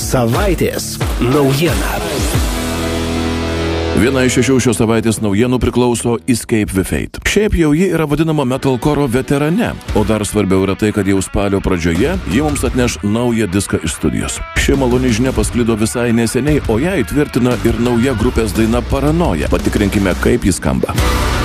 Savaitės naujiena. Viena iš 6 šios savaitės naujienų priklauso Escape with Fate. Šiaip jau ji yra vadinama metalcore veterane, o dar svarbiau yra tai, kad jau spalio pradžioje ji mums atneš naują diską iš studijos. Ši maloni žinia pasklido visai neseniai, o ją įtvirtina ir nauja grupės daina Paranoja. Patikrinkime, kaip ji skamba.